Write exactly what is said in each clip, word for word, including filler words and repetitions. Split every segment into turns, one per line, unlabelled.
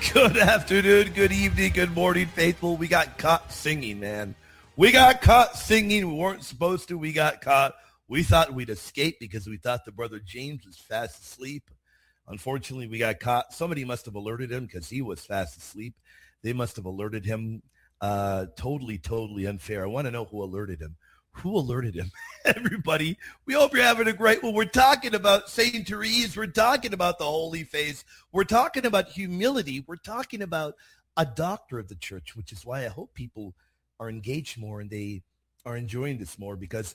Good afternoon, good evening, good morning, faithful. We got caught singing, man. We got caught singing. We weren't supposed to. We got caught. We thought we'd escape because we thought the brother James was fast asleep. Unfortunately, we got caught. Somebody must have alerted him because he was fast asleep. They must have alerted him. Uh, totally, totally unfair. I want to know who alerted him. Who alerted him? Everybody, we hope you're having a great one. We're talking about Saint Therese. We're talking about the Holy Face. We're talking about humility. We're talking about a doctor of the church, which is why I hope people are engaged more and they are enjoying this more, because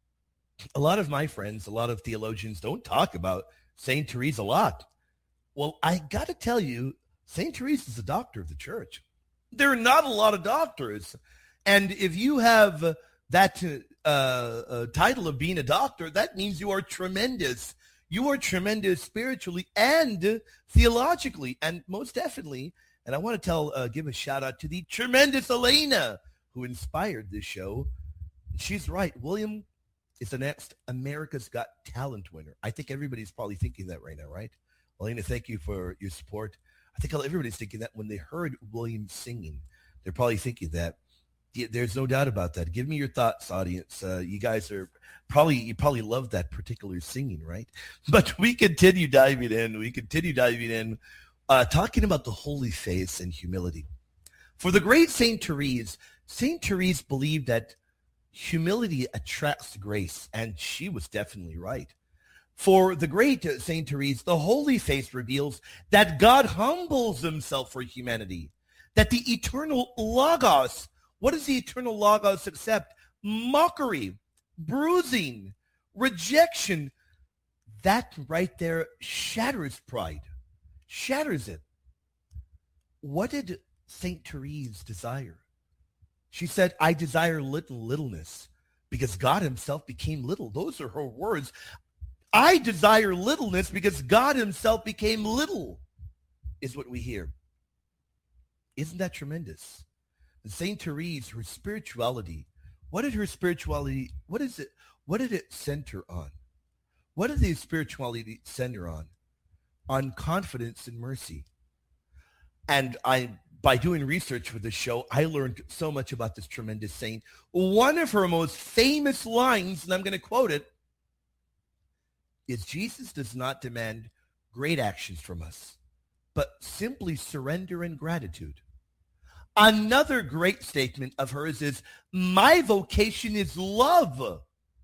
a lot of my friends, a lot of theologians don't talk about Saint Therese a lot. Well, I got to tell you, Saint Therese is a doctor of the church. There are not a lot of doctors. And if you have that uh, uh, title of being a doctor, that means you are tremendous. You are tremendous spiritually and theologically, and most definitely. And I want to tell, uh, give a shout out to the tremendous Elena who inspired this show. She's right. William is the next America's Got Talent winner. I think everybody's probably thinking that right now, right? Elena, thank you for your support. I think everybody's thinking that when they heard William singing. They're probably thinking that. There's no doubt about that. Give me your thoughts, audience. Uh, you guys are probably, you probably love that particular singing, right? But we continue diving in. We continue diving in, uh, talking about the Holy Face and humility. For the great Saint Therese, Saint Therese believed that humility attracts grace, and she was definitely right. For the great Saint Therese, the Holy Face reveals that God humbles himself for humanity, that the eternal Logos, what does the eternal Logos accept? Mockery, bruising, rejection. That right there shatters pride, shatters it. What did Saint Therese desire? She said, I desire little littleness because God himself became little. Those are her words. I desire littleness because God himself became little, is what we hear. Isn't that tremendous? Saint Therese, her spirituality, what did her spirituality, what is it, what did it center on? What did the spirituality center on? On confidence and mercy. And I, by doing research for this show, I learned so much about this tremendous saint. One of her most famous lines, and I'm going to quote it, is Jesus does not demand great actions from us, but simply surrender and gratitude. Another great statement of hers is, my vocation is love.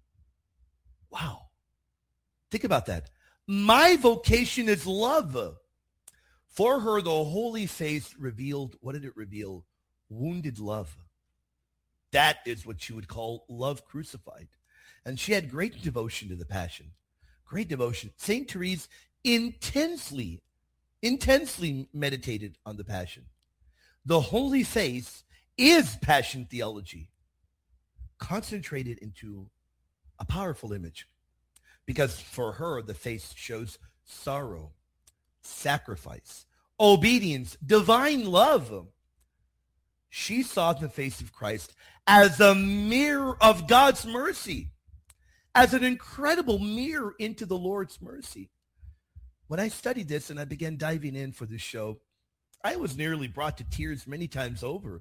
Wow. Think about that. My vocation is love. For her, the Holy Face revealed, what did it reveal? Wounded love. That is what she would call love crucified. And she had great devotion to the Passion. Great devotion. Saint Therese intensely, intensely meditated on the Passion. The Holy Face is Passion theology, concentrated into a powerful image, because for her, the face shows sorrow, sacrifice, obedience, divine love. She saw the face of Christ as a mirror of God's mercy, as an incredible mirror into the Lord's mercy. When I studied this and I began diving in for this show, I was nearly brought to tears many times over.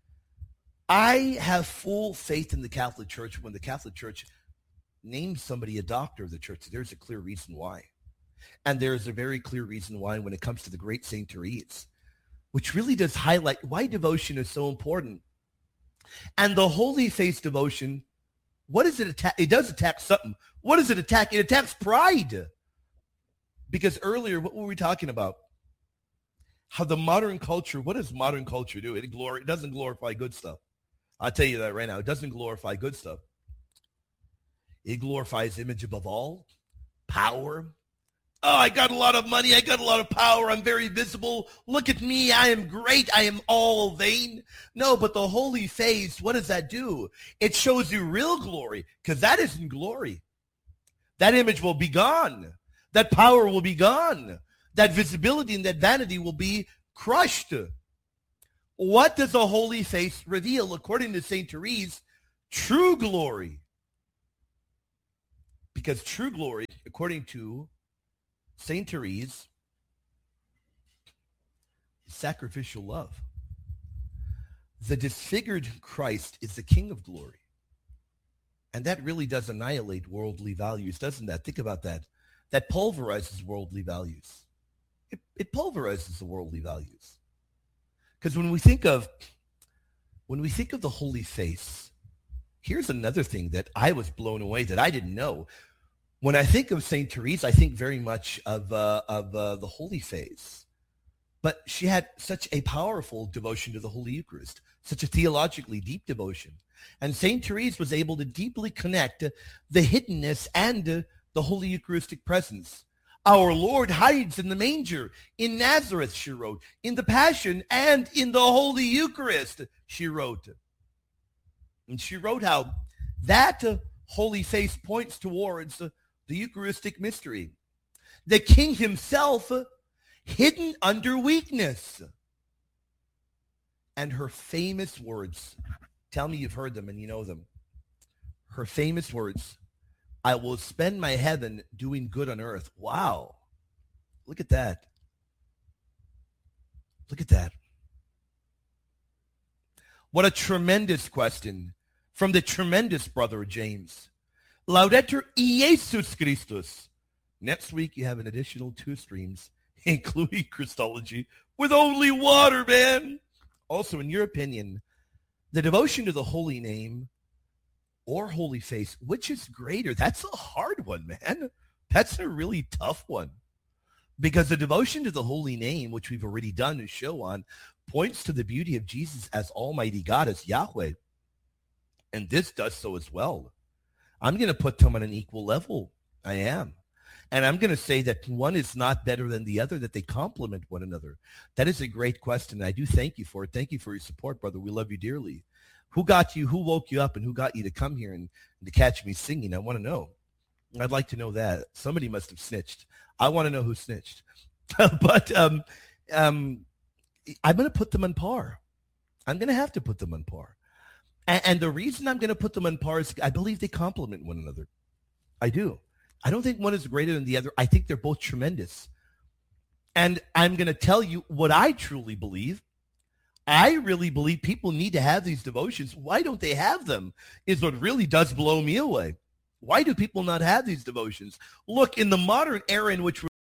I have full faith in the Catholic Church. When the Catholic Church names somebody a doctor of the church, there's a clear reason why. And there's a very clear reason why when it comes to the great Saint Therese, which really does highlight why devotion is so important. And the Holy Face devotion, what does it attack? It does attack something. What does it attack? It attacks pride. Because earlier, what were we talking about? How the modern culture, what does modern culture do? It, glor- it doesn't glorify good stuff. I'll tell you that right now. It doesn't glorify good stuff. It glorifies image above all, power. Oh, I got a lot of money. I got a lot of power. I'm very visible. Look at me. I am great. I am all vain. No, but the Holy Face, what does that do? It shows you real glory, because that isn't glory. That image will be gone. That power will be gone. That visibility and that vanity will be crushed. What does the Holy Face reveal? According to Saint Therese, true glory. Because true glory, according to Saint Therese, sacrificial love. The disfigured Christ is the King of glory. And that really does annihilate worldly values, doesn't that? Think about that. That pulverizes worldly values. It, it pulverizes the worldly values. Because when we think of when we think of the holy face, here's another thing that I was blown away that I didn't know. When I think of Saint Therese, I think very much of uh, of uh, the holy face. But she had such a powerful devotion to the Holy Eucharist, such a theologically deep devotion. And Saint Therese was able to deeply connect the hiddenness and the Holy Eucharistic presence. Our Lord hides in the manger, in Nazareth, she wrote, in the Passion and in the Holy Eucharist, she wrote. And she wrote how that holy face points towards the Eucharistic mystery. The King himself hidden under weakness. And her famous words, tell me you've heard them and you know them. Her famous words, I will spend my heaven doing good on earth. Wow. Look at that. Look at that. What a tremendous question from the tremendous brother James. Laudetur Jesus Christus. Next week, you have an additional two streams, including Christology, with only water, man. Also, in your opinion, the devotion to the holy name or holy face, which is greater? That's a hard one, man. That's a really tough one. Because the devotion to the holy name, which we've already done a show on, points to the beauty of Jesus as Almighty God, as Yahweh. And this does so as well. I'm going to put them on an equal level. I am. And I'm going to say that one is not better than the other, that they complement one another. That is a great question. I do thank you for it. Thank you for your support, brother. We love you dearly. Who got you, who woke you up, and who got you to come here and, and to catch me singing? I want to know. I'd like to know that. Somebody must have snitched. I want to know who snitched. But um, um, I'm going to put them on par. I'm going to have to put them on par. And, and the reason I'm going to put them on par is I believe they complement one another. I do. I don't think one is greater than the other. I think they're both tremendous. And I'm going to tell you what I truly believe. I really believe people need to have these devotions. Why don't they have them is what really does blow me away. Why do people not have these devotions? Look, in the modern era in which we're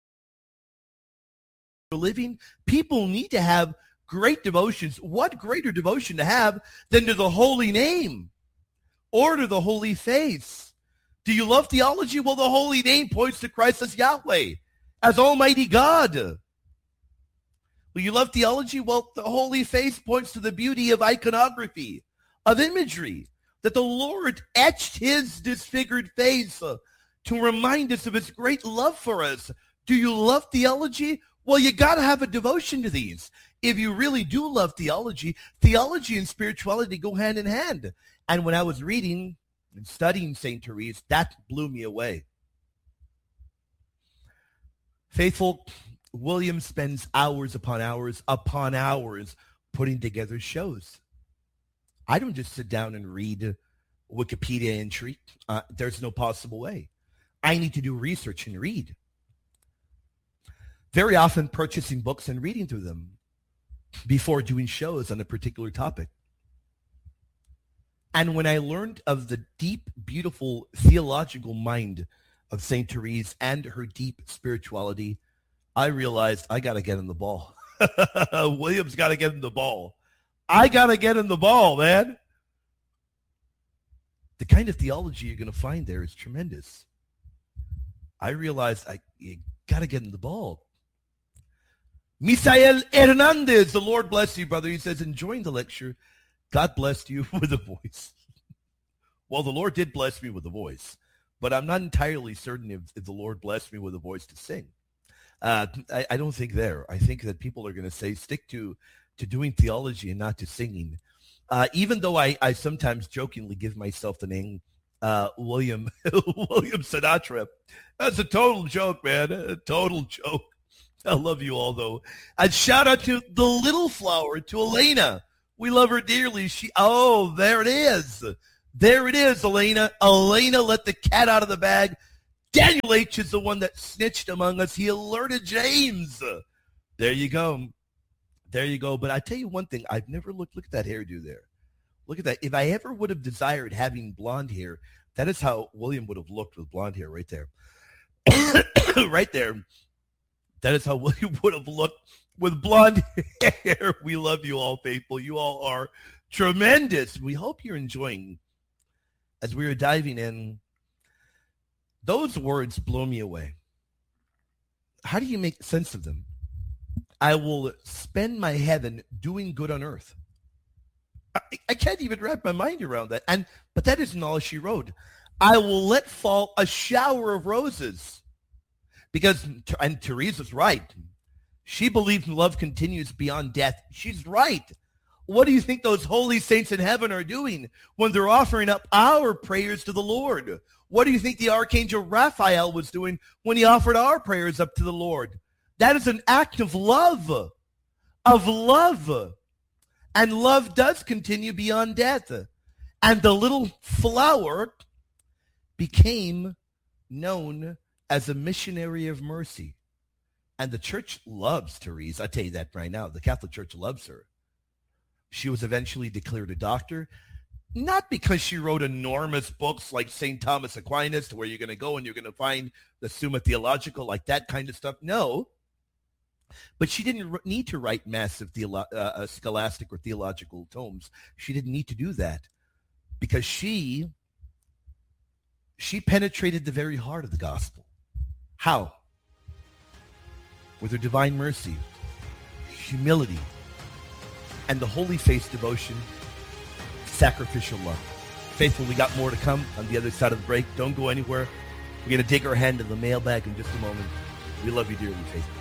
living, people need to have great devotions. What greater devotion to have than to the holy name or to the holy face? Do you love theology? Well, the holy name points to Christ as Yahweh, as Almighty God. Will you love theology? Well, the holy face points to the beauty of iconography, of imagery, that the Lord etched his disfigured face uh, to remind us of his great love for us. Do you love theology? Well, you got to have a devotion to these. If you really do love theology, theology and spirituality go hand in hand. And when I was reading and studying Saint Therese, that blew me away. Faithful, William spends hours upon hours upon hours putting together shows. I don't just sit down and read a Wikipedia entry. Uh, there's no possible way. I need to do research and read. Very often purchasing books and reading through them before doing shows on a particular topic. And when I learned of the deep, beautiful theological mind of Saint Therese and her deep spirituality, I realized I got to get in the ball. William's got to get in the ball. I got to get in the ball, man. The kind of theology you're going to find there is tremendous. I realized I you got to get in the ball. Misael Hernandez, the Lord bless you, brother. He says, enjoying the lecture. God blessed you with a voice. Well, the Lord did bless me with a voice, but I'm not entirely certain if, if the Lord blessed me with a voice to sing. Uh, I, I don't think there. I think that people are going to say, stick to, to doing theology and not to singing. Uh, even though I, I sometimes jokingly give myself the name uh, William William Sinatra. That's a total joke, man. A total joke. I love you all, though. And shout out to the little flower, to Elena. We love her dearly. She, oh, there it is. There it is, Elena. Elena let the cat out of the bag. Daniel H. is the one that snitched among us. He alerted James. There you go. There you go. But I tell you one thing, I've never looked, look at that hairdo there. Look at that. If I ever would have desired having blonde hair, that is how William would have looked with blonde hair right there. Right there. That is how William would have looked with blonde hair. We love you all, faithful. You all are tremendous. We hope you're enjoying as we are diving in. Those words blow me away. How do you make sense of them? I will spend my heaven doing good on earth. I, I can't even wrap my mind around that. And but that isn't all she wrote. I will let fall a shower of roses. Because, and Teresa's right. She believes love continues beyond death. She's right. What do you think those holy saints in heaven are doing when they're offering up our prayers to the Lord? What do you think the Archangel Raphael was doing when he offered our prayers up to the Lord? That is an act of love, of love. And love does continue beyond death. And the little flower became known as a missionary of mercy. And the church loves Therese. I tell you that right now. The Catholic Church loves her. She was eventually declared a doctor, not because she wrote enormous books like Saint Thomas Aquinas, to where you're going to go and you're going to find the Summa Theologica, like that kind of stuff. No. But she didn't need to write massive theolo- uh, scholastic or theological tomes. She didn't need to do that because she, she penetrated the very heart of the gospel. How? With her divine mercy, humility, and the holy faith devotion, sacrificial love. Faithful, we got more to come on the other side of the break. Don't go anywhere. We're going to take our hand in the mailbag in just a moment. We love you dearly, faithful.